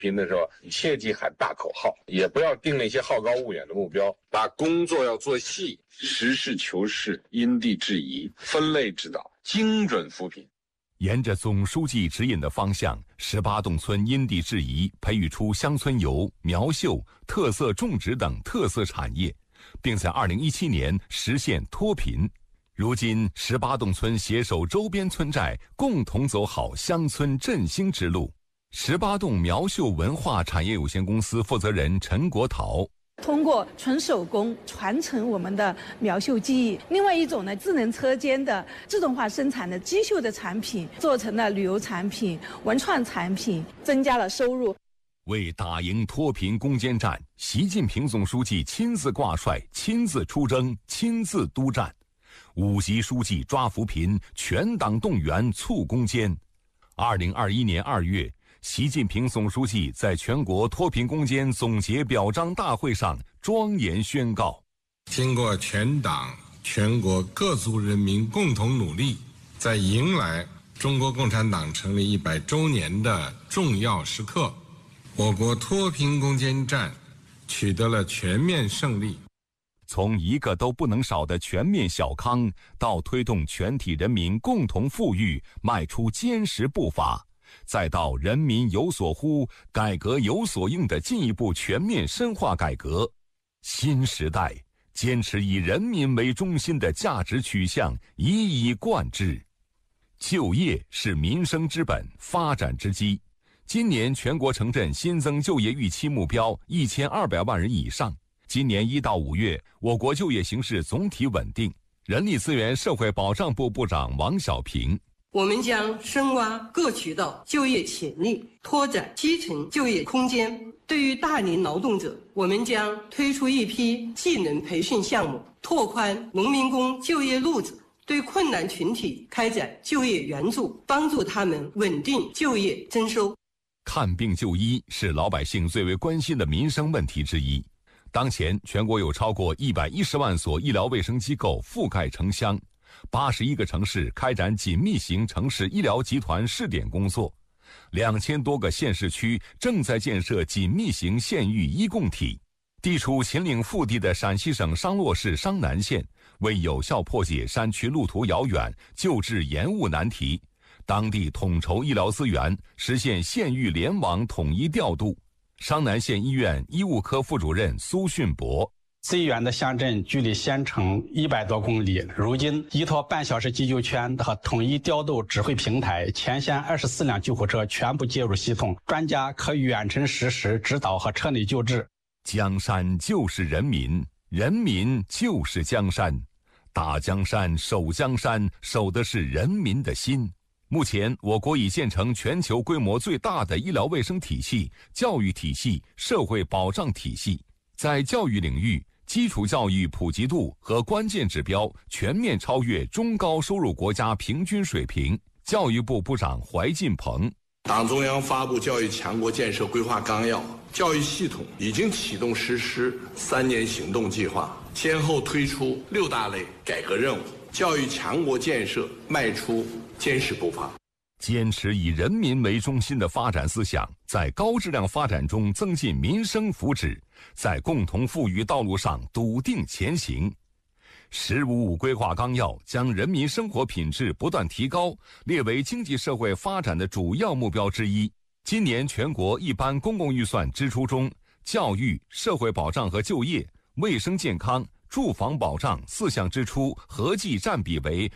评的时候，切忌喊大口号，也不要定那些好高骛远的目标，把工作要做细，实事求是，因地制宜，分类指导，精准扶贫。 沿着总书记指引的方向，18洞村因地制宜培育出乡村游、苗绣、特色种植等特色产业，并在2017年实现脱贫。如今，18洞村携手周边村寨，共同走好乡村振兴之路。18洞苗绣文化产业有限公司负责人陈国陶。 通过纯手工传承我们的苗绣技艺，另外一种呢，智能车间的自动化生产的机绣的产品，做成了旅游产品、文创产品，增加了收入。 为打赢脱贫攻坚战，习近平总书记亲自挂帅、亲自出征、亲自督战，5级书记抓扶贫，全党动员促攻坚。2021年2月，习近平总书记在全国脱贫攻坚总结表彰大会上庄严宣告： 经过全党全国各族人民共同努力，在迎来中国共产党成立100周年的重要时刻，我国脱贫攻坚战取得了全面胜利。 从一个都不能少的全面小康，到推动全体人民共同富裕迈出坚实步伐，再到人民有所呼，改革有所应的进一步全面深化改革，新时代坚持以人民为中心的价值取向一以贯之。就业是民生之本，发展之基。今年全国城镇新增就业预期目标1200万人以上。今年1到5月，我国就业形势总体稳定。人力资源社会保障部部长王小平： 我们将深挖各渠道就业潜力，拓展基层就业空间。对于大龄劳动者，我们将推出一批技能培训项目，拓宽农民工就业路子，对困难群体开展就业援助，帮助他们稳定就业增收。 看病就医是老百姓最为关心的民生问题之一。当前，全国有超过110万所医疗卫生机构覆盖城乡，81个城市开展紧密型城市医疗集团试点工作，2000多个县市区正在建设紧密型县域医共体。地处秦岭腹地的陕西省商洛市商南县，为有效破解山区路途遥远、救治延误难题，当地统筹医疗资源，实现县域联网统一调度。商南县医院医务科副主任苏训博： 最远的乡镇距离县城100多公里，如今依托半小时急救圈和统一调度指挥平台，全县24辆救护车全部接入系统，专家可远程实时指导和车内救治。 江山就是人民，人民就是江山，打江山、守江山，守的是人民的心。目前，我国已建成全球规模最大的医疗卫生体系、教育体系、社会保障体系。在教育领域，基础教育普及度和关键指标全面超越中高收入国家平均水平。教育部部长怀进鹏： 党中央发布教育强国建设规划纲要，教育系统已经启动实施3年行动计划，先后推出6大类改革任务，教育强国建设迈出坚实步伐。 坚持以人民为中心的发展思想，在高质量发展中增进民生福祉，在共同富裕道路上笃定前行。“15+5”规划纲要将人民生活品质不断提高列为经济社会发展的主要目标之一。今年全国一般公共预算支出中，教育、社会保障和就业、卫生健康、住房保障4项支出合计占比为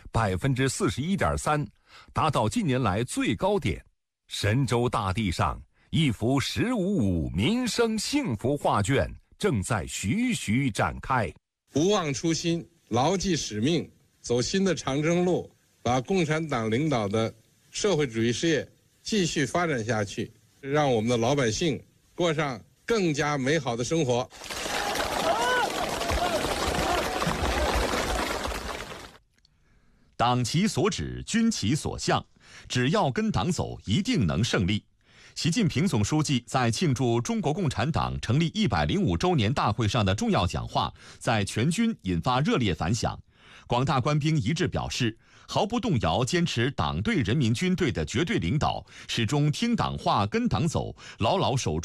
41.3%，达到近年来最高点。神州大地上，一幅“15+5”民生幸福画卷正在徐徐展开。 不忘初心，牢记使命，走新的长征路，把共产党领导的社会主义事业继续发展下去，让我们的老百姓过上更加美好的生活。 党其所指，军其所向，只要跟党走，一定能胜利。习近平总书记在庆祝中国共产党成立105周年大会上的重要讲话，在全军引发热烈反响。广大官兵一致表示， 毫不动摇坚持党对人民军队的绝对领导，始终听党话跟党走，牢牢守住